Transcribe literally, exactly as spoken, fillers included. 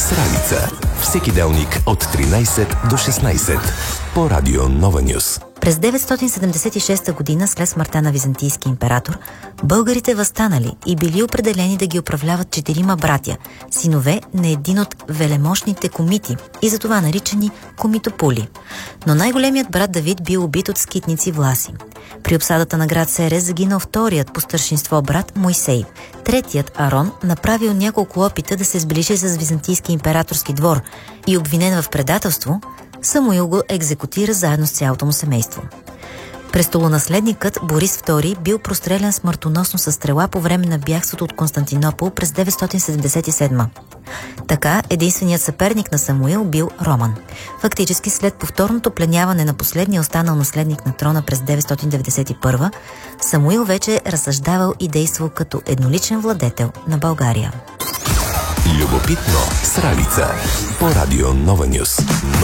с Ралица. Всеки делник от тринайсет до шестнайсет по Радио Нова Нюс. През деветстотин седемдесет и шеста година, след смъртта на византийски император, българите въстанали и били определени да ги управляват четирима братя, синове на един от велемощните комити и затова наричани комитополи. Но най-големият брат Давид бил убит от скитници власи. При обсадата на град Серес загинал вторият по старшинство брат Мойсей. Третият, Арон, направил няколко опита да се сближи с византийски императорски двор и обвинен в предателство, Самуил го екзекутира заедно с цялото му семейство. Престолонаследникът Борис втори бил прострелян смъртоносно със стрела по време на бягството от Константинопол през деветстотин седемдесет и седма. Така, единственият съперник на Самуил бил Роман. Фактически след повторното пленяване на последния останал наследник на трона през деветстотин деветдесет и първа, Самуил вече разсъждавал и действал като едноличен владетел на България. Любопитно с Ралица по Радио Нова Нюс.